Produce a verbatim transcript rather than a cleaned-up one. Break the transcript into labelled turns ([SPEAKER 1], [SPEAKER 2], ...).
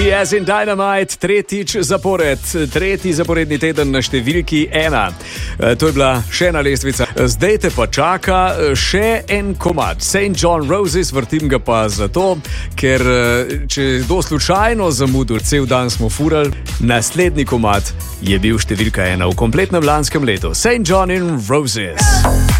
[SPEAKER 1] Easy as in Dynamite, tretjič zapored, tretji zaporedni teden na številki ena. To je bila še ena lestvica. Zdaj te pa čaka še en komad. Saint John Roses, vrtim ga pa zato, ker če je kdo slučajno zamudil, cel dan smo furali, naslednji komad je bil številka ena v kompletnem lanskem letu. Saint John in Roses.